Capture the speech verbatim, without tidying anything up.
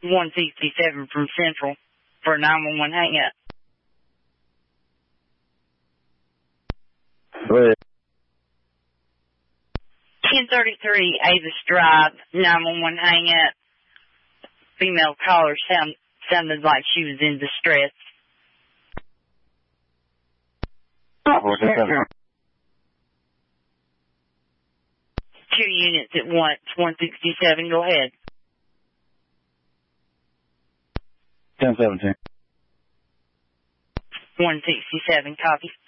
one sixty-seven from Central for a nine one one hang-up. Go ahead. ten thirty-three Avis Drive, nine one one hang-up. Female caller sound, sounded like she was in distress. Two units at once, one sixty-seven, go ahead. ten seventeen. one sixty-seven, copy.